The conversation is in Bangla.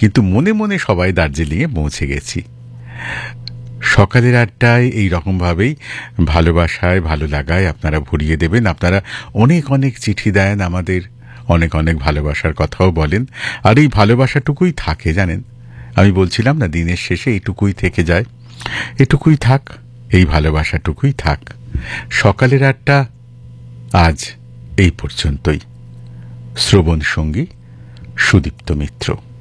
কিন্তু মনে মনে সবাই দার্জিলিংয়ে পৌঁছে গেছি। সকালের আড্ডায় এই রকমভাবেই ভালোবাসায় ভালো লাগায় আপনারা ভরিয়ে দেবেন। আপনারা অনেক অনেক চিঠি দেন আমাদের, অনেক অনেক ভালোবাসার কথাও বলেন, আর এই ভালোবাসাটুকুই থাকে জানেন। আমি বলছিলাম না, দিনের শেষে এইটুকুই থেকে যায়। এটুকুই থাক, এই ভালোবাসাটুকুই থাক। সকালের আড্ডা আজ এই পর্যন্তই। শ্রবণ সঙ্গী সুদীপ্ত মিত্র।